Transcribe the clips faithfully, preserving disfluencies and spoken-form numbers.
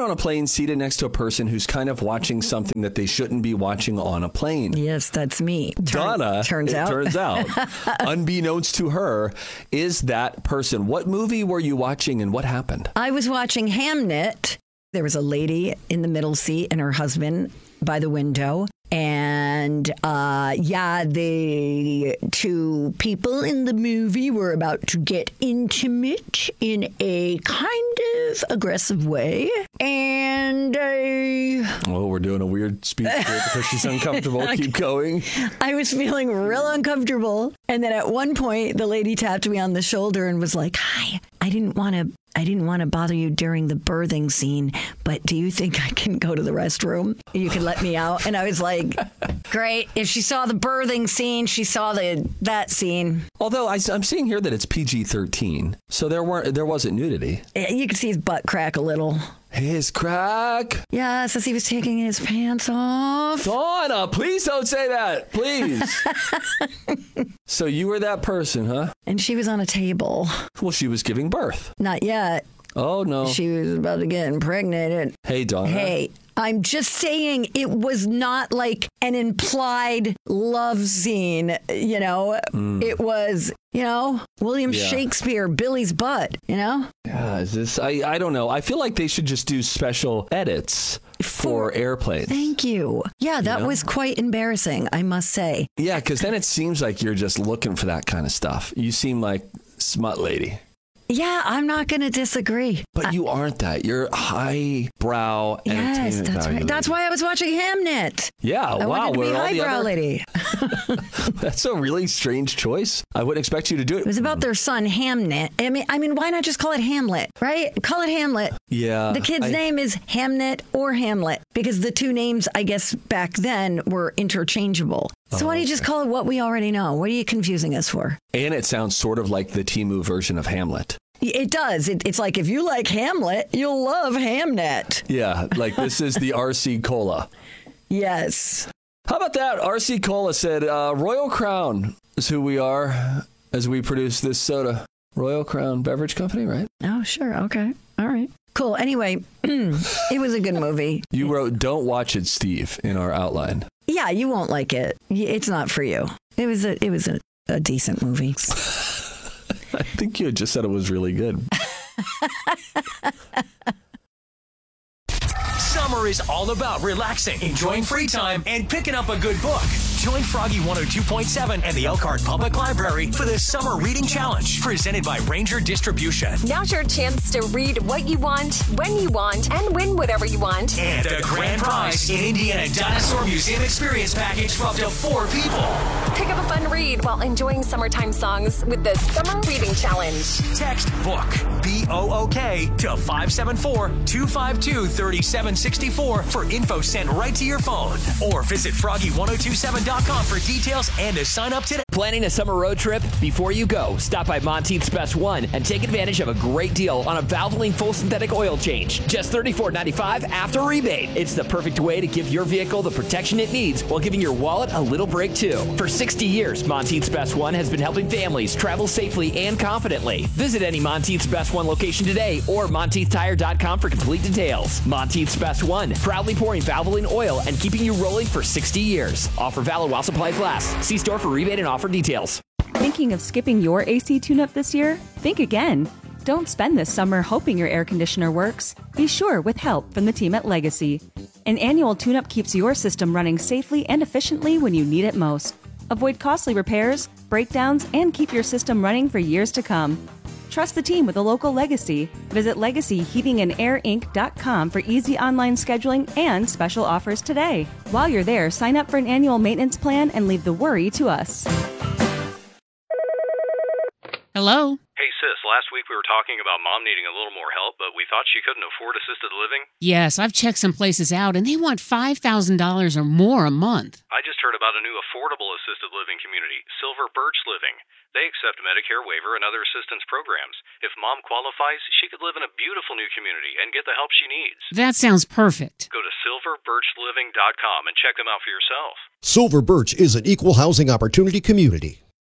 on a plane seated next to a person who's kind of watching something that they shouldn't be watching on a plane? Yes, that's me. Turn, Donna, turns it out. turns out, unbeknownst to her, is that person. What movie were you watching and what happened? I was watching Hamnet. There was a lady in the middle seat and her husband by the window. And uh, yeah, the two people in the movie were about to get intimate in a kind of aggressive way. And I... Oh, we're doing a weird speech here because she's uncomfortable. Keep going. I was feeling real uncomfortable. And then at one point, the lady tapped me on the shoulder and was like, hi, I didn't want to I didn't want to bother you during the birthing scene, but do you think I can go to the restroom? You can let me out? And I was like, great. If she saw the birthing scene, she saw the that scene. Although I, I'm seeing here that it's P G thirteen, so there weren't there wasn't nudity. You could see his butt crack a little. His crack? Yes, as he was taking his pants off. Donna, please don't say that. Please. So you were that person, huh? And she was on a table. Well, she was giving birth. Not yet. Oh, no. She was about to get impregnated. Hey, Donna. Hey, I'm just saying it was not like an implied love scene, you know? Mm. It was, you know, William yeah. Shakespeare, Billy's butt, you know? Yeah, is this, I, I don't know. I feel like they should just do special edits for, for airplanes. Thank you. Yeah, that you know? was quite embarrassing, I must say. Yeah, because then it seems like you're just looking for that kind of stuff. You seem like smut lady. Yeah, I'm not going to disagree. But I, you aren't that. You're highbrow entertainment. Yes, that's value. right. That's why I was watching Hamnet. Yeah, I wow. wanted to be highbrow other... lady. That's a really strange choice. I wouldn't expect you to do it. It was about their son, Hamnet. I mean, I mean, why not just call it Hamlet, right? Call it Hamlet. Yeah. The kid's I... name is Hamnet or Hamlet because the two names, I guess, back then were interchangeable. So oh, why don't you just call it what we already know? What are you confusing us for? And it sounds sort of like the Temu version of Hamlet. It does. It, it's like if you like Hamlet, you'll love Hamnet. Yeah, like this is the R C Cola. Yes. How about that? R C Cola said uh, Royal Crown is who we are as we produce this soda. Royal Crown Beverage Company, right? Oh, sure. Okay. All right. Cool. Anyway, it was a good movie. You wrote, don't watch it, Steve, in our outline. Yeah, you won't like it. It's not for you. It was a, it was a, a decent movie. I think you had just said it was really good. Summer is all about relaxing, enjoying free time, and picking up a good book. Join Froggy one oh two point seven and the Elkhart Public Library for the Summer Reading Challenge, presented by Ranger Distribution. Now's your chance to read what you want, when you want, and win whatever you want. And a grand prize, an Indiana Dinosaur Museum experience package for up to four people. Pick up a fun read while enjoying summertime songs with the Summer Reading Challenge. Text BOOK, B O O K, to five seven four, two five two, three seven six four for info sent right to your phone. Or visit froggy one oh two seven dot com for details and to sign up today. Planning a summer road trip? Before you go, stop by Monteith's Best One and take advantage of a great deal on a Valvoline full synthetic oil change. Just thirty-four ninety-five after rebate. It's the perfect way to give your vehicle the protection it needs while giving your wallet a little break too. For sixty years, Monteith's Best One has been helping families travel safely and confidently. Visit any Monteith's Best One location today or monteith tire dot com for complete details. Monteith's Best One, proudly pouring Valvoline oil and keeping you rolling for sixty years. Offer valid while supplies last. See store for rebate and offer details. Thinking of skipping your A C tune-up this year? Think again. Don't spend this summer hoping your air conditioner works. Be sure with help from the team at Legacy. An annual tune-up keeps your system running safely and efficiently when you need it most. Avoid costly repairs, breakdowns, and keep your system running for years to come. Trust the team with a local Legacy. Visit legacy heating and air inc dot com for easy online scheduling and special offers today. While you're there, sign up for an annual maintenance plan and leave the worry to us. Hello? Hey, sis, last week we were talking about mom needing a little more help, but we thought she couldn't afford assisted living. Yes, I've checked some places out, and they want five thousand dollars or more a month. I just heard about a new affordable assisted living community, Silver Birch Living. They accept Medicare waiver and other assistance programs. If mom qualifies, she could live in a beautiful new community and get the help she needs. That sounds perfect. Go to silver birch living dot com and check them out for yourself. Silver Birch is an equal housing opportunity community.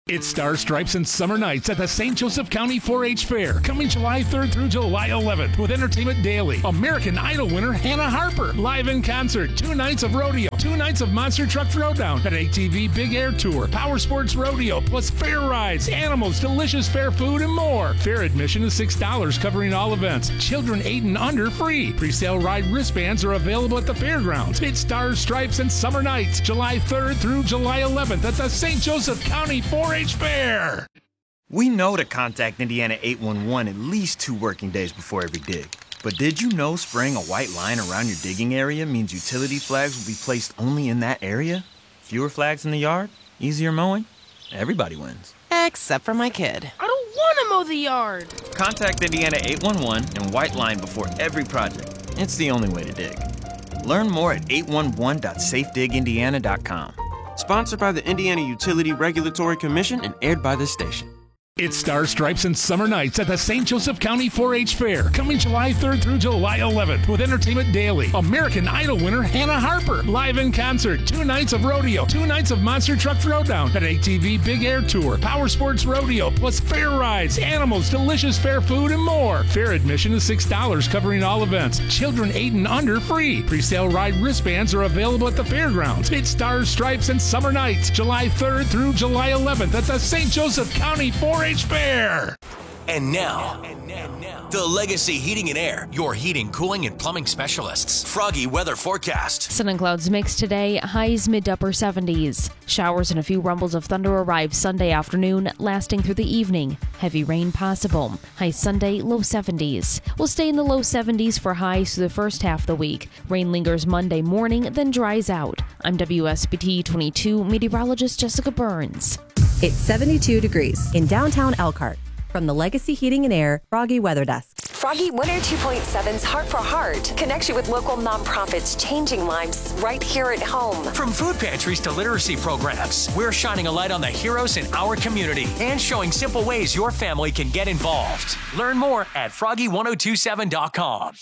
It's Star Stripes and Summer Nights at the Saint Joseph County four H Fair, coming July third through July eleventh with Entertainment Daily. American Idol winner Hannah Harper, live in concert. Two nights of rodeo, two nights of Monster Truck Throwdown, an A T V Big Air Tour, Power Sports Rodeo, plus fair rides, animals, delicious fair food, and more. Fair admission is six dollars, covering all events. Children eight and under free. Pre-sale ride wristbands are available at the fairgrounds. It's Star Stripes and Summer Nights, July third through July eleventh at the Saint Joseph County four H Fair. We know to contact Indiana eight one one at least two working days before every dig. But did you know spraying a white line around your digging area means utility flags will be placed only in that area? Fewer flags in the yard? Easier mowing? Everybody wins. Except for my kid. I don't want to mow the yard. Contact Indiana eight one one and white line before every project. It's the only way to dig. Learn more at eight one one dot safe dig indiana dot com. Sponsored by the Indiana Utility Regulatory Commission and aired by this station. It's Star Stripes and Summer Nights at the Saint Joseph County four H Fair, coming July third through July eleventh with Entertainment Daily. American Idol winner Hannah Harper, live in concert. Two nights of rodeo, two nights of Monster Truck Throwdown, an A T V Big Air Tour, Power Sports Rodeo, plus fair rides, animals, delicious fair food, and more. Fair admission is six dollars, covering all events. Children eight and under free. Pre-sale ride wristbands are available at the fairgrounds. It's Star Stripes and Summer Nights, July third through July eleventh at the Saint Joseph County four H Fair. And now, the Legacy Heating and Air, your heating, cooling, and plumbing specialists. Froggy weather forecast. Sun and clouds mix today, highs mid to upper seventies. Showers and a few rumbles of thunder arrive Sunday afternoon, lasting through the evening. Heavy rain possible. High Sunday, low seventies. We'll stay in the low seventies for highs through the first half of the week. Rain lingers Monday morning, then dries out. I'm W S B T twenty-two meteorologist Jessica Burns. It's seventy-two degrees in downtown Elkhart. From the Legacy Heating and Air Froggy Weather Desk. Froggy one oh two point seven's Heart for Heart connects you with local nonprofits changing lives right here at home. From food pantries to literacy programs, we're shining a light on the heroes in our community and showing simple ways your family can get involved. Learn more at froggy ten twenty-seven dot com.